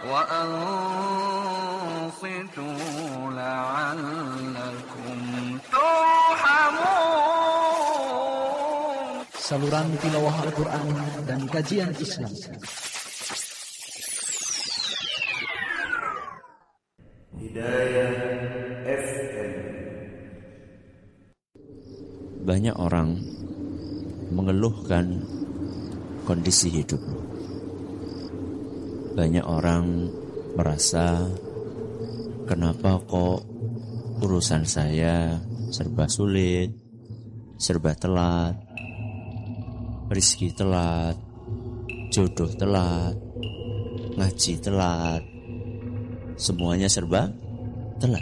وأنصتوا لعلكم ترحمون. Saluran tilawah Al-Quran dan kajian Islam. Hidayah FM. Banyak orang mengeluhkan kondisi hidup. Banyak orang merasa, kenapa kok urusan saya serba sulit, serba telat, rezeki telat, jodoh telat, ngaji telat, semuanya serba telat.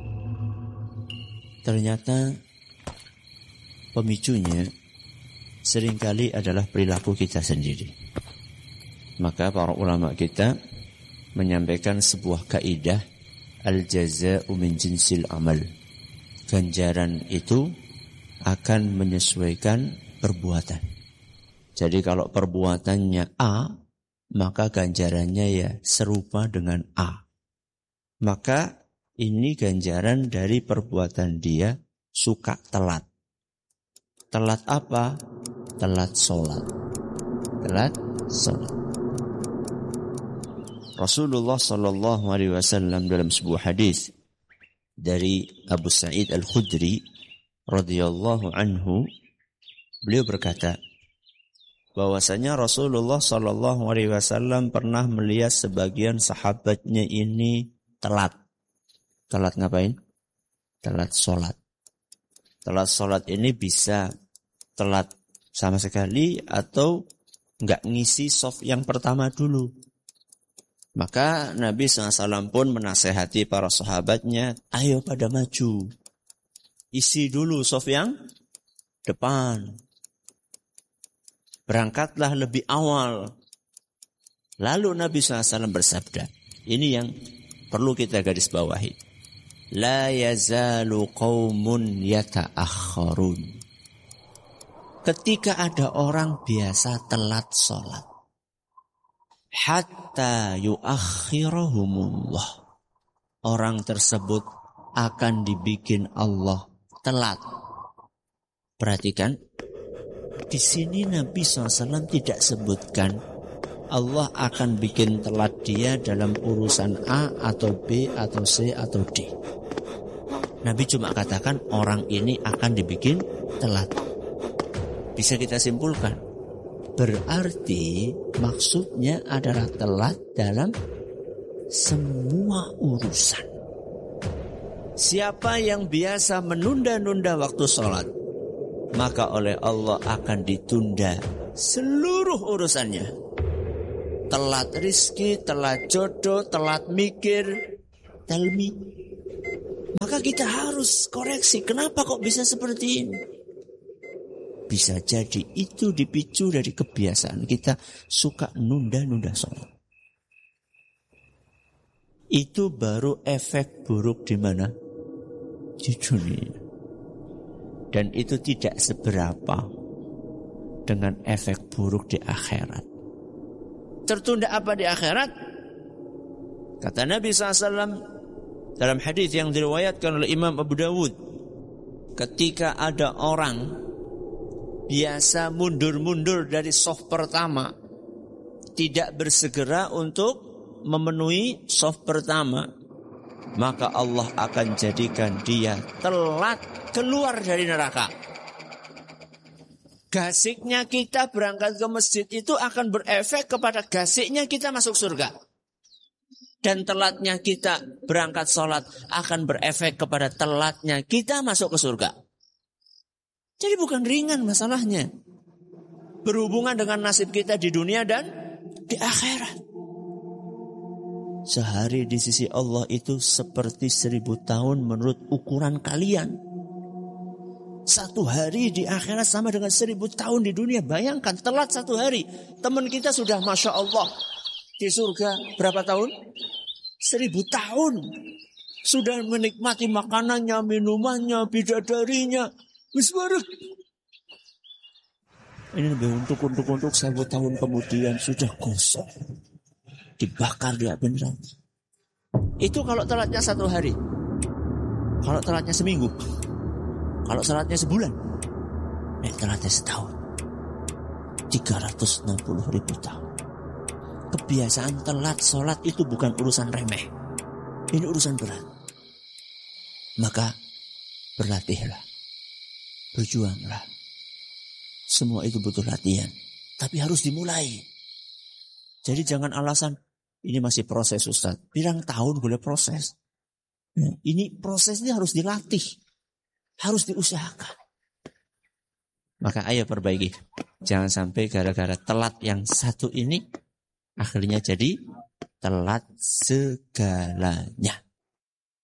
Ternyata pemicunya seringkali adalah perilaku kita sendiri. Maka para ulama kita menyampaikan sebuah kaidah, al-jaza'u min jinsil amal. Ganjaran itu akan menyesuaikan perbuatan. Jadi kalau perbuatannya A, maka ganjarannya ya serupa dengan A. Maka ini ganjaran dari perbuatan dia suka telat. Telat apa? Telat sholat. Telat sholat. Rasulullah sallallahu alaihi wasallam dalam sebuah hadis dari Abu Sa'id Al-Khudri radhiyallahu anhu, beliau berkata bahwasanya Rasulullah sallallahu alaihi wasallam pernah melihat sebagian sahabatnya ini telat. Telat ngapain? Telat sholat. Telat sholat ini bisa telat sama sekali atau enggak ngisi shaf yang pertama dulu. Maka Nabi SAW pun menasehati para sahabatnya, ayo pada maju. Isi dulu shaf yang depan. Berangkatlah lebih awal. Lalu Nabi SAW bersabda, ini yang perlu kita garis bawahi. La yazalu qaumun yata'akhkharun. Ketika ada orang biasa telat sholat, hatta yuakhirahumullah, orang tersebut akan dibikin Allah telat. Perhatikan, di sini Nabi SAW tidak sebutkan Allah akan bikin telat dia dalam urusan A atau B atau C atau D. Nabi cuma katakan orang ini akan dibikin telat. Bisa kita simpulkan, berarti maksudnya adalah telat dalam semua urusan. Siapa yang biasa menunda-nunda waktu sholat, maka oleh Allah akan ditunda seluruh urusannya. Telat rizki, telat jodoh, telat mikir, telmi. Maka kita harus koreksi, kenapa kok bisa seperti ini? Bisa jadi itu dipicu dari kebiasaan kita suka nunda-nunda sholat. Itu baru efek buruk di mana? Di dunia. Dan itu tidak seberapa dengan efek buruk di akhirat. Tertunda apa di akhirat? Kata Nabi SAW dalam hadis yang diriwayatkan oleh Imam Abu Dawud, ketika ada orang biasa mundur-mundur dari shaf pertama, tidak bersegera untuk memenuhi shaf pertama, maka Allah akan jadikan dia telat keluar dari neraka. Gasiknya kita berangkat ke masjid itu akan berefek kepada gasiknya kita masuk surga. Dan telatnya kita berangkat sholat akan berefek kepada telatnya kita masuk ke surga. Jadi bukan ringan masalahnya. Berhubungan dengan nasib kita di dunia dan di akhirat. Sehari di sisi Allah itu seperti 1000 tahun menurut ukuran kalian. Satu hari di akhirat sama dengan 1000 tahun di dunia. Bayangkan telat satu hari. Teman kita sudah Masya Allah di surga berapa tahun? 1000 tahun. Sudah menikmati makanannya, minumannya, bidadarinya. Wisbarek. Ini lebih untuk 1000 tahun kemudian sudah gosok. dibakar di api neraka. Itu kalau telatnya 1 hari. Kalau telatnya seminggu. Kalau telatnya sebulan. Telatnya setahun. 360.000 tahun. Kebiasaan telat sholat itu bukan urusan remeh. Ini urusan berat. Maka berlatihlah. Berjuanglah. Semua itu butuh latihan. Tapi harus dimulai. Jadi jangan alasan, ini masih proses Ustaz. Pirang tahun boleh proses. Ini prosesnya harus dilatih. Harus diusahakan. Maka ayo perbaiki. Jangan sampai gara-gara telat yang satu ini, akhirnya jadi telat segalanya.